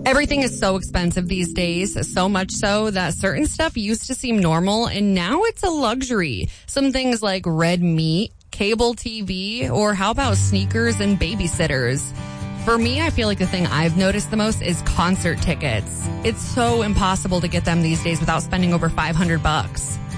Everything is so expensive these days, so much so that certain stuff used to seem normal and now it's a luxury. Some things like red meat, cable TV, or how about sneakers and babysitters? For me, I feel like the thing I've noticed the most is concert tickets. It's so impossible to get them these days without spending over $500.